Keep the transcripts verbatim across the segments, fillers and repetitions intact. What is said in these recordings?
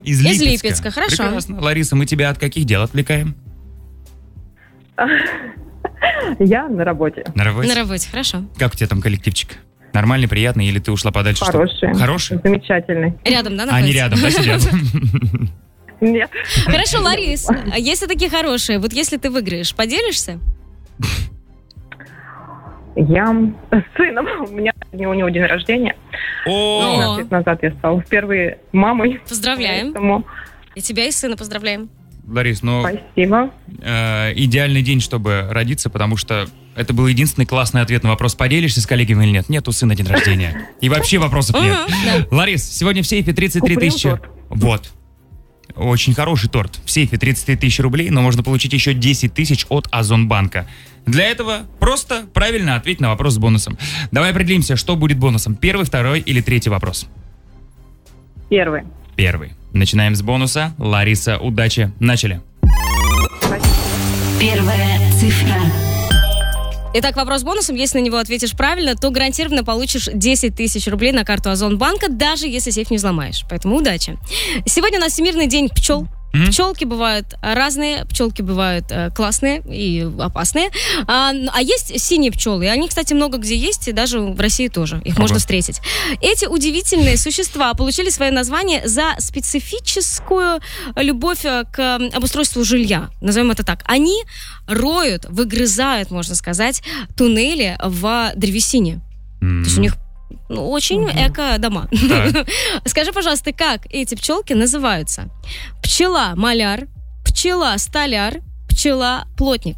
Из Из Липецка. Липецка, хорошо. Прекрасно. Лариса, мы тебя от каких дел отвлекаем? Я на работе. На работе? На работе, хорошо. Как у тебя там коллективчик? Нормальный, приятный, или ты ушла подальше? Хороший. Что... Хороший? Замечательный. Рядом, да, Они находятся? рядом, да, сидят? Нет. Хорошо, Ларис, а если такие хорошие, вот если ты выиграешь, поделишься? Я с сыном. У меня у него день рождения. О, О. пятнадцать лет назад я стала впервые мамой. Поздравляем. Поэтому И тебя, и сына поздравляем. Ларис, ну, спасибо. э, идеальный день, чтобы родиться, потому что это был единственный классный ответ на вопрос, поделишься с коллегами или нет. Нет, у сына день рождения. И вообще вопросов нет. Мгм, да. Ларис, сегодня в сейфе тридцать три Куприн тысячи. торт. Вот. Очень хороший торт. В сейфе тридцать три тысячи рублей, но можно получить еще десять тысяч от Озонбанка. Для этого просто правильно ответь на вопрос с бонусом. Давай определимся, что будет бонусом. Первый, второй или третий вопрос? Первый. Первый. Начинаем с бонуса. Лариса, удачи. Начали. Первая цифра. Итак, вопрос с бонусом. Если на него ответишь правильно, то гарантированно получишь десять тысяч рублей на карту Озонбанка, даже если сейф не взломаешь. Поэтому удачи. Сегодня у нас Всемирный день пчел. Мгм. Пчелки бывают разные, пчелки бывают э, классные и опасные. А, а есть синие пчелы. И они, кстати, много где есть, и даже в России тоже. Их Ого. можно встретить. Эти удивительные существа получили свое название за специфическую любовь э, к обустройству жилья. Назовем это так. Они роют, выгрызают, можно сказать, туннели в древесине. То есть у них ну, очень эко-дома. Так. Скажи, пожалуйста, как эти пчелки называются? Пчела-маляр, пчела-столяр, пчела-плотник.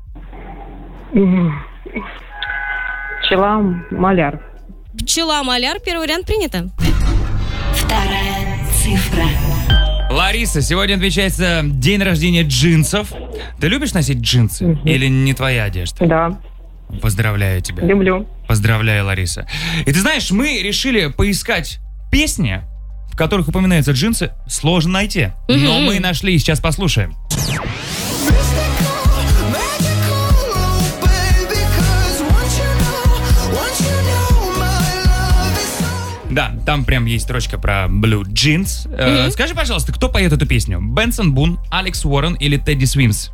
Пчела-маляр. Пчела-маляр, первый вариант принято. Вторая цифра. Лариса, сегодня отмечается день рождения джинсов. Ты любишь носить джинсы? Мгм. Или не твоя одежда? Да, Поздравляю тебя. люблю. Поздравляю, Лариса. И ты знаешь, мы решили поискать песни, в которых упоминаются джинсы, сложно найти. Но Мгм. мы нашли, сейчас послушаем. Да, там прям есть строчка про Blue Jeans. Э, Мгм. скажи, пожалуйста, кто поет эту песню? Бенсон Бун, Алекс Уоррен или Тедди Свимс?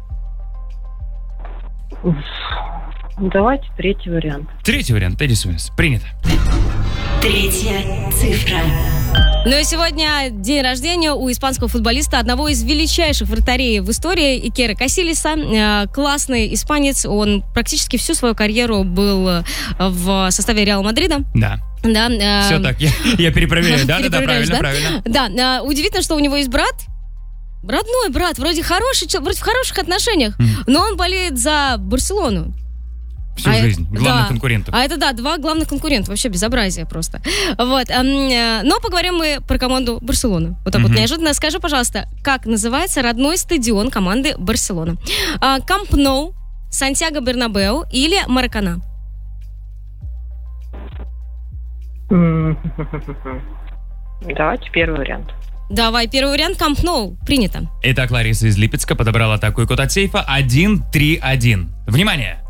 Давайте третий вариант. Третий вариант, Тедди Свимс. Принято. Третья цифра. Ну и сегодня день рождения у испанского футболиста, одного из величайших вратарей в истории, Икера Касилиса. Э, Классный испанец, он практически всю свою карьеру был э, в составе Реала Мадрида. Да, Да, э, все так, я, я перепроверяю. Да, да, да, Перепроверяешь, правильно, да? правильно. Да, э, удивительно, что у него есть брат. Родной брат, вроде хороший, чел- вроде в хороших отношениях, Мгм. но он болеет за Барселону. Всю А это- жизнь. Главных да. конкурентов. А это, да, два главных конкурента. Вообще безобразие просто. Вот. эм, э, Но поговорим мы про команду Барселоны. Вот так вот Мгм. неожиданно. Скажи, пожалуйста, как называется родной стадион команды Барселона? А, Камп Ноу, Сантьяго Бернабеу или Маракана? М, Давайте первый вариант. Давай, первый вариант Камп Ноу. Принято. Итак, Лариса из Липецка подобрала такой код от сейфа один три один. Внимание!